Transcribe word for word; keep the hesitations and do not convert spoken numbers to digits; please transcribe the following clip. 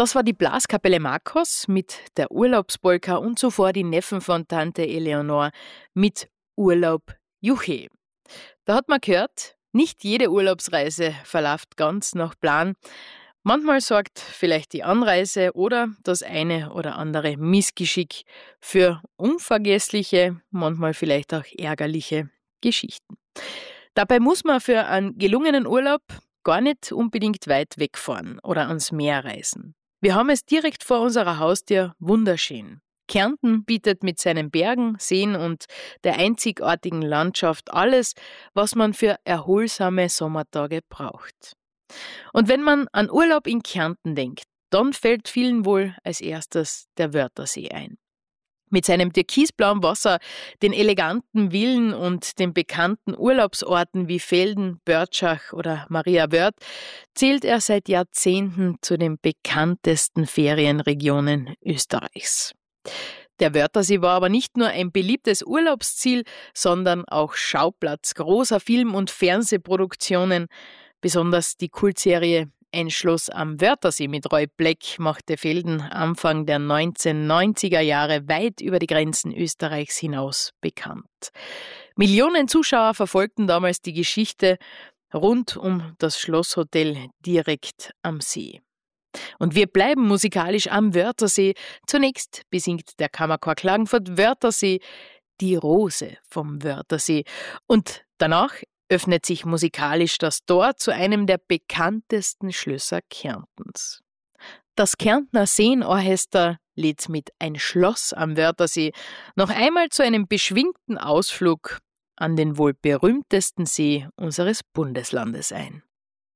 Das war die Blaskapelle Makos mit der Urlaubspolka und zuvor die Neffen von Tante Eleonore mit Urlaub Juche. Da hat man gehört, nicht jede Urlaubsreise verläuft ganz nach Plan. Manchmal sorgt vielleicht die Anreise oder das eine oder andere Missgeschick für unvergessliche, manchmal vielleicht auch ärgerliche Geschichten. Dabei muss man für einen gelungenen Urlaub gar nicht unbedingt weit wegfahren oder ans Meer reisen. Wir haben es direkt vor unserer Haustür wunderschön. Kärnten bietet mit seinen Bergen, Seen und der einzigartigen Landschaft alles, was man für erholsame Sommertage braucht. Und wenn man an Urlaub in Kärnten denkt, dann fällt vielen wohl als erstes der Wörthersee ein. Mit seinem türkisblauen Wasser, den eleganten Villen und den bekannten Urlaubsorten wie Velden, Börtschach oder Maria Wörth zählt er seit Jahrzehnten zu den bekanntesten Ferienregionen Österreichs. Der Wörthersee war aber nicht nur ein beliebtes Urlaubsziel, sondern auch Schauplatz großer Film- und Fernsehproduktionen. Besonders die Kultserie Ein Schloss am Wörthersee mit Roy Black machte Velden Anfang der neunzehnhundertneunziger Jahre weit über die Grenzen Österreichs hinaus bekannt. Millionen Zuschauer verfolgten damals die Geschichte rund um das Schlosshotel direkt am See. Und wir bleiben musikalisch am Wörthersee. Zunächst besingt der Kammerchor Klagenfurt Wörthersee, die Rose vom Wörthersee. Und danach öffnet sich musikalisch das Tor zu einem der bekanntesten Schlösser Kärntens. Das Kärntner Seenorchester lädt mit Ein Schloss am Wörthersee noch einmal zu einem beschwingten Ausflug an den wohl berühmtesten See unseres Bundeslandes ein.